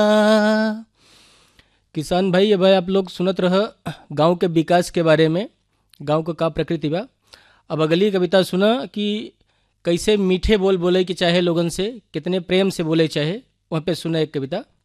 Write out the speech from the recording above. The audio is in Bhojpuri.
किसान भाई, अब आप लोग सुनत रह गांव के विकास के बारे में, गांव का प्रकृति बा। अब अगली कविता सुना कि कैसे मीठे बोल बोले कि चाहे लोगन से, कितने प्रेम से बोले चाहे। वहाँ पे सुना एक कविता।